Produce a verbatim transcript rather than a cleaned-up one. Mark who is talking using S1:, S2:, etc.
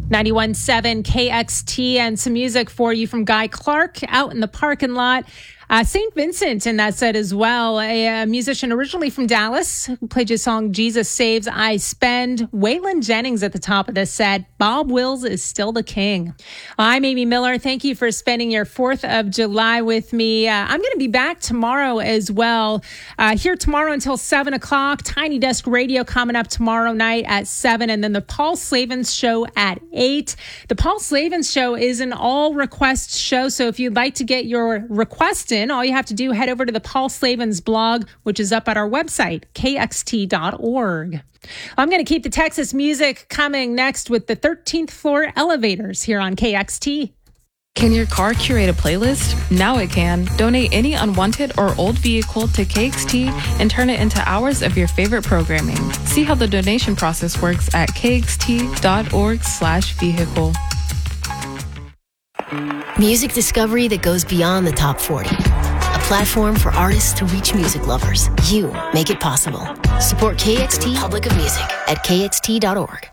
S1: ninety-one point seven K X T, and some music for you from Guy Clark, Out in the Parking Lot. Uh, Saint Vincent in that set as well, a, a musician originally from Dallas who played your song Jesus Saves, I Spend. Waylon Jennings at the top of this set. Bob Wills is still the king. I'm Amy Miller. Thank you for spending your fourth of July with me. Uh, I'm going to be back tomorrow as well. Uh, here tomorrow until seven o'clock. Tiny Desk Radio coming up tomorrow night at seven, and then the Paul Slavens Show at eight. The Paul Slavens Show is an all request show, so if you'd like to get your request in, all you have to do, head over to the Paul Slavens blog, which is up at our website, K X T dot org. I'm going to keep the Texas music coming next with the thirteenth Floor Elevators here on K X T.
S2: Can your car curate a playlist? Now it can. Donate any unwanted or old vehicle to K X T and turn it into hours of your favorite programming. See how the donation process works at K X T dot org slash vehicle.
S3: Music discovery that goes beyond the top forty. A platform for artists to reach music lovers. You make it possible. Support K X T Republic of Music at K X T dot org.